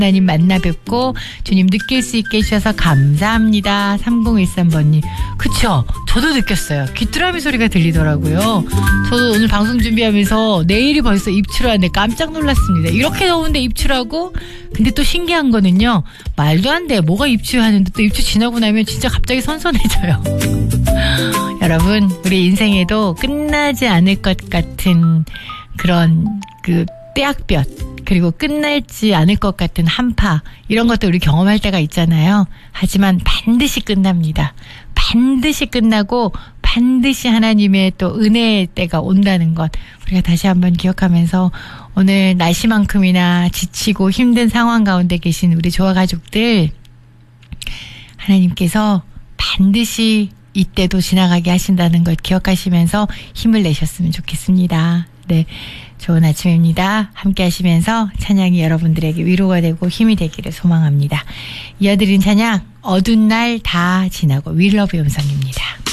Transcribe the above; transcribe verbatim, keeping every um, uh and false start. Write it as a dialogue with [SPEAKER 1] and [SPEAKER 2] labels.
[SPEAKER 1] 하나님 만나 뵙고 주님 느낄 수 있게 해주셔서 감사합니다. 삼공일삼 번님. 그쵸? 저도 느꼈어요. 귀뚜라미 소리가 들리더라고요. 저도 오늘 방송 준비하면서 내일이 벌써 입추라는데 깜짝 놀랐습니다. 이렇게 더운데 입추라고? 근데 또 신기한 거는요. 말도 안 돼. 뭐가 입추하는데 또 입추 지나고 나면 진짜 갑자기 선선해져요. 여러분, 우리 인생에도 끝나지 않을 것 같은 그런 그 떼약볕, 그리고 끝날지 않을 것 같은 한파, 이런 것도 우리 경험할 때가 있잖아요. 하지만 반드시 끝납니다. 반드시 끝나고 반드시 하나님의 또 은혜의 때가 온다는 것, 우리가 다시 한번 기억하면서 오늘 날씨만큼이나 지치고 힘든 상황 가운데 계신 우리 조화 가족들, 하나님께서 반드시 이때도 지나가게 하신다는 것 기억하시면서 힘을 내셨으면 좋겠습니다. 네, 좋은 아침입니다. 함께 하시면서 찬양이 여러분들에게 위로가 되고 힘이 되기를 소망합니다. 이어드린 찬양, 어두운 날 다 지나고 윌러브의 음성입니다.